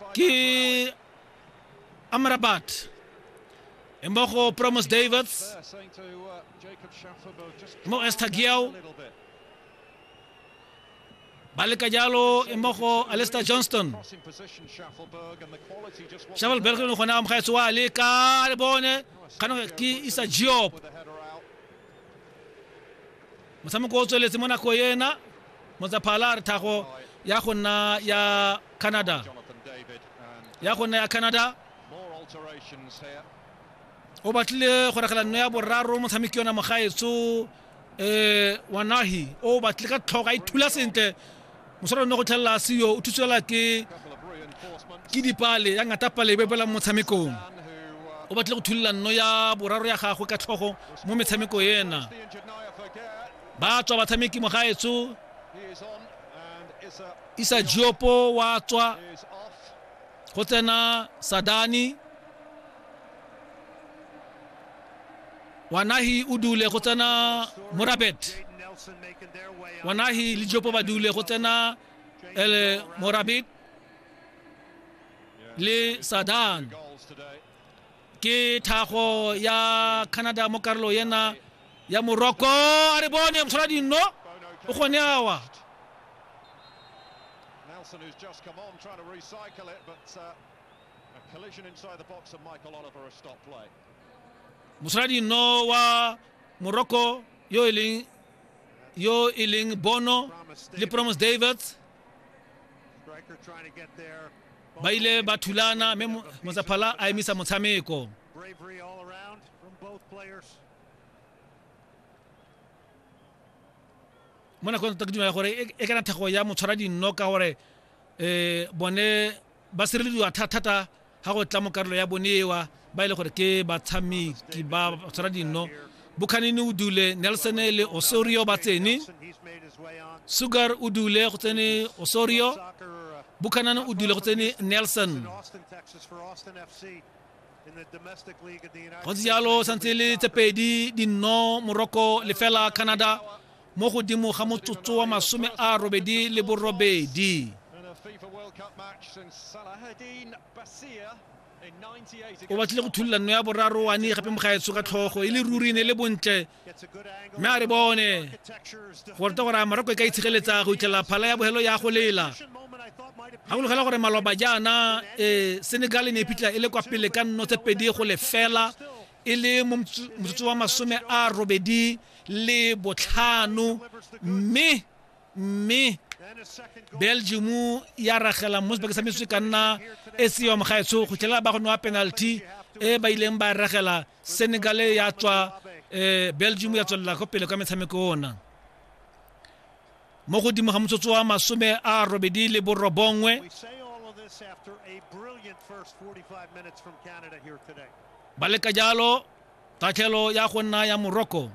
ke Amrabat mmogo Promise Davids mo Estagiao baleka jalo mmogo Alistair Johnston Schaffelberg no gona am khaitso wa le ka le bone kana ki Isa Diop motshameko o tsweletse mo nako yena Mozapala re thago ya gonna ya Canada o batlile go regela nno ya boraro motshameki yona mogaetso Wanahi o batle ka tlhoga ithula sentle mosoro no go tlhella sio o thutsela ke dipale ya ngata pale be bela motshamekong o batle go thulla nno ya boraro ya gagwe ka tlhogo mo metshameko yena ba tswa batshameki mogaetso Isa Diopo wa tswa go tsena Sadani Wanahi udule go tsena Morabet Wanahi le Diopo ba dule go tsena Morabet le Sadan ke thago ya Canada mo karolo yena ya Morocco a re bone motshwadi no o gone awa Nelson, who's just come on, trying to recycle it, but a collision inside the box of Michael Oliver, a stop play. Musradi no wa Morocco yo iling Bono le Promise Davids striker trying to get there. Baile Batulana memo Mozapala a emisa motshameko. Bravery all around from both players. Mona go tagdima gore e kana thego ya motshwaradi no ka gore bone ba sirelediwa thata ha go tla mo karolo ya bonewa ba ile gore ke batshameki ba motshwaradi no Bukhanini udule Nelson le Osorio ba tseni Sugar udule go tsene Osorio Buchanan udule go tsene Nelson go dialo santsele tsepedi di no Morocco le fela Canada mo godimo ga motsotso wa masome a robedi le borobedi o batle go thulla nno ya boraro wa ni gape mogaetso ka tlhogo ile rurine le bontle mme a re bone gore to gore Morocco e ka itshegeletsa go itlela phala ya bohelo ya go lela ga go logela gore maloba jana Senegal ne ipitla ile kwa pele ka nno tsepedi go le fela ile motsotso wa masome a robedi le botlhano mme Belgium ya ragela mo sebaka sa metso ka nna esi wa mogaetso go tlela ba go nwa penalty e ba ileng ba ragela Senegal ya tswa Belgium ya tswela go pele ka metshameko ona mo godimo ga motsotso wa masome a robedi le borobongwe ba le ka jalo tatlhelo ya go nna ya Morocco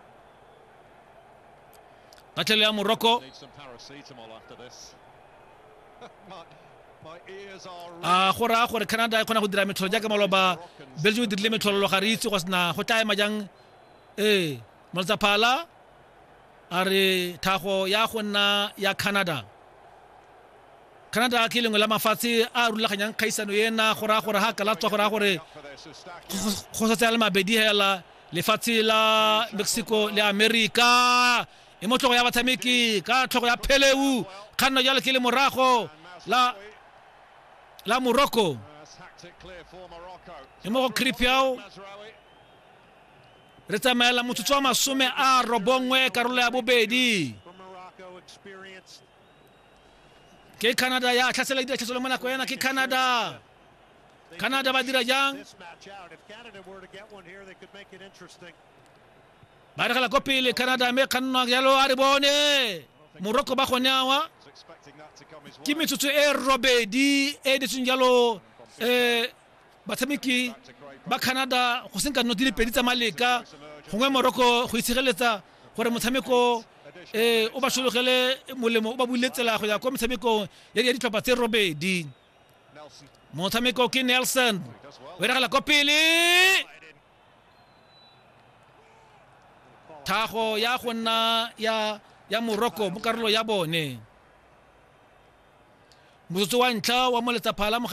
gora gore Canada e kgona go dira metlholo jaaka maloba Belgium e dirile metlholo ga re itse go sena go tla ema jang Mozapala a re thago ya go nna ya Canada ke lengwe la mafatshe a rulaganyang kgaisano yena gora ha kala tswa gora gore go sa tsela mabedi hela lefatshe la Mexico le America e motlogo ya batshameki ka tlhogo ya Peleu kganno jalo ke le morago la Morocco e mo go Kripiao re tsamaela motsotso wa masome a robongwe karolo ya bobedi ke Canada ya tlhasela di tlhaselo mona ko yana ke Canada ba dira jang ba regela ko pele Canada me kanna yalo a re bone Morocco ba goneawa ke metsotso e robedi e di tsunjalo batshameki ba Canada go senka no di pedi tsa maleka gongwe Morocco go itshegeletsa gore motshameko o ba sologele molemo o ba buletsela go ya ko motshameko ya ditlhopha tse robedi motshameko ke Nelson o regela ko pele thago ya go nna ya Morocco mo karolo ya bone motsotso wa ntla wa moletsa phala